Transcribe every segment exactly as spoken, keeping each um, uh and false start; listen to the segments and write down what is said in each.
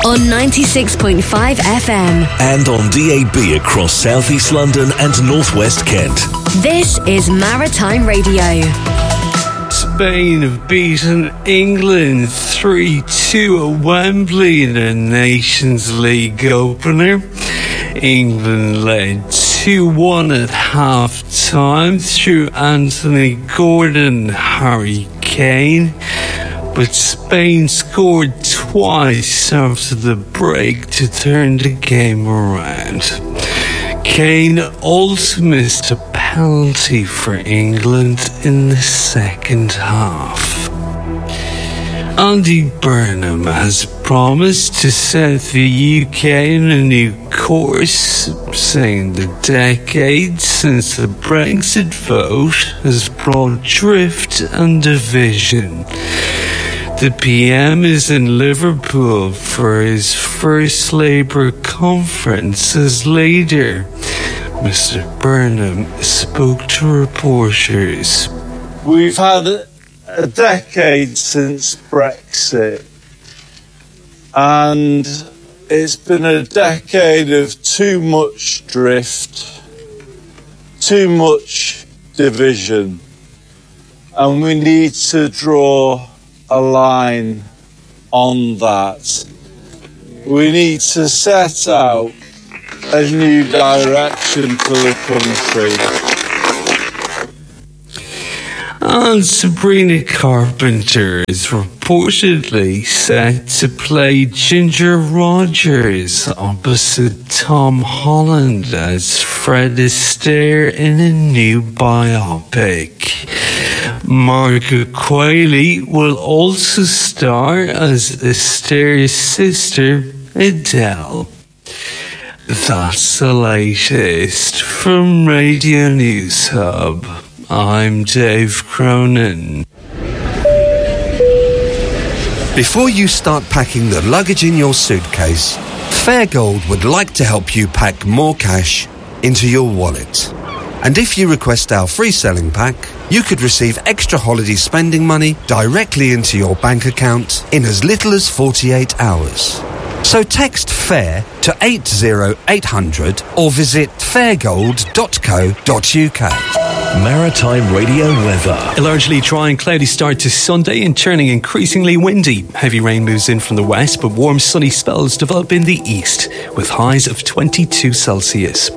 on ninety-six point five F M. And on D A B across South East London and North West Kent. This is Maritime Radio. Spain have beaten England three two at Wembley in a Nations League opener. England led two one at half-time through Anthony Gordon, Harry Kane. But Spain scored twice after the break to turn the game around. Kane also missed a penalty for England in the second half. Andy Burnham has promised to set the U K in a new course, saying the decade since the Brexit vote has brought drift and division. The P M is in Liverpool for his first Labour conference as leader. Mister Burnham spoke to reporters. We've had a decade since Brexit, and it's been a decade of too much drift, too much division, and we need to draw a line on that. We need to set out a new direction for the country. And Sabrina Carpenter is reportedly set to play Ginger Rogers opposite Tom Holland as Fred Astaire in a new biopic. Margaret Qualley will also star as Astaire's sister, Adele. That's the latest from Radio News Hub. I'm Dave Cronin. Before you start packing the luggage in your suitcase, Fairgold would like to help you pack more cash into your wallet. And if you request our free selling pack, you could receive extra holiday spending money directly into your bank account in as little as forty-eight hours. So text FAIR to eight zero eight hundred or visit fairgold dot co dot uk. Maritime Radio weather. A largely dry and cloudy start to Sunday and turning increasingly windy. Heavy rain moves in from the west, but warm sunny spells develop in the east with highs of twenty-two Celsius.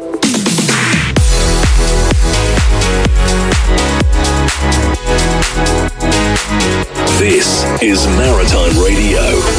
This is Maritime Radio.